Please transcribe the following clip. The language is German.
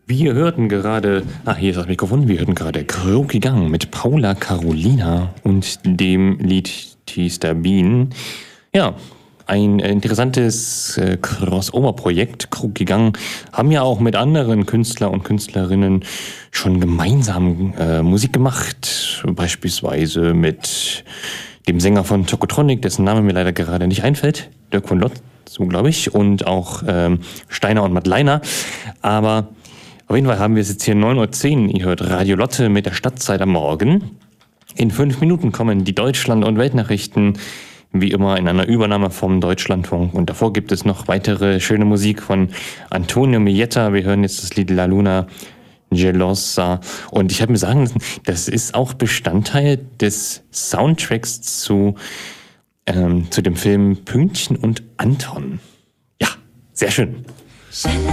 Wir hörten gerade, hier ist das Mikrofon, wir hörten gerade Krokigang mit Paula Carolina und dem Lied Tister Bean. Ja, ein interessantes Crossover-Projekt. Krokigang haben ja auch mit anderen Künstler und Künstlerinnen schon gemeinsam Musik gemacht. Beispielsweise mit dem Sänger von Tokotronic, dessen Name mir leider gerade nicht einfällt. Dirk von Lotz, so glaube ich. Und auch Steiner und Madleiner. Aber auf jeden Fall haben wir es jetzt hier 9:10 Uhr. Ihr hört Radio Lotte mit der Stadtzeit am Morgen. In 5 Minuten kommen die Deutschland- und Weltnachrichten, wie immer in einer Übernahme vom Deutschlandfunk. Und davor gibt es noch weitere schöne Musik von Antonio Mietta. Wir hören jetzt das Lied La Luna Gelosa. Und ich habe mir sagen lassen, das ist auch Bestandteil des Soundtracks zu dem Film Pünktchen und Anton. Ja, sehr schön.